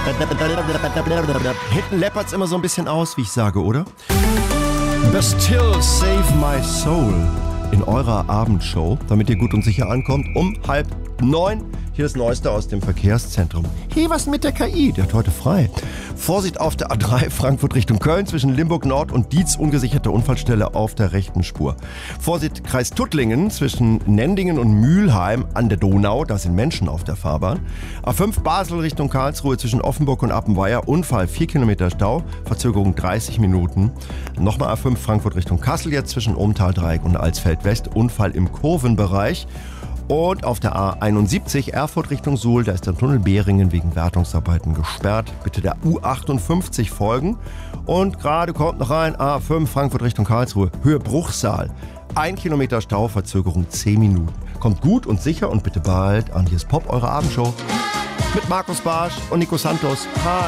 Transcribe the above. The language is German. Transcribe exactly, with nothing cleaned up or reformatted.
Hinten läppert's immer so ein bisschen aus, wie ich sage, oder? Bastille Save My Soul in eurer Abendshow, damit ihr gut und sicher ankommt, um halb neun. Hier das Neueste aus dem Verkehrszentrum. Hey, was mit der K I? Der hat heute frei. Vorsicht auf der A drei Frankfurt Richtung Köln zwischen Limburg Nord und Dietz, ungesicherte Unfallstelle auf der rechten Spur. Vorsicht Kreis Tuttlingen zwischen Nendingen und Mülheim an der Donau, da sind Menschen auf der Fahrbahn. A fünf Basel Richtung Karlsruhe zwischen Offenburg und Appenweier, Unfall vier Kilometer Stau, Verzögerung dreißig Minuten. Nochmal A fünf Frankfurt Richtung Kassel jetzt zwischen Ohmtal-Dreieck und Alsfeld West, Unfall im Kurvenbereich. Und auf der A einundsiebzig Erfurt Richtung Suhl, da ist der Tunnel Behringen wegen Wartungsarbeiten gesperrt. Bitte der U achtundfünfzig folgen. Und gerade kommt noch rein, A fünf Frankfurt Richtung Karlsruhe, Höhe Bruchsal. Ein Kilometer Stau, Verzögerung zehn Minuten. Kommt gut und sicher und bitte bald an. Hier ist Pop, eure Abendshow. Mit Markus Barsch und Nico Santos. Hi.